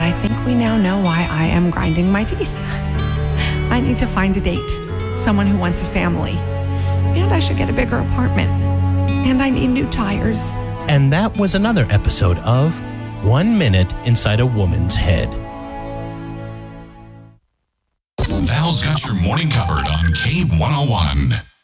I think we now know why I am grinding my teeth. I need to find a date, someone who wants a family, and I should get a bigger apartment, and I need new tires. And that was another episode of 1 Minute Inside a Woman's Head. Val's got your morning covered on K101.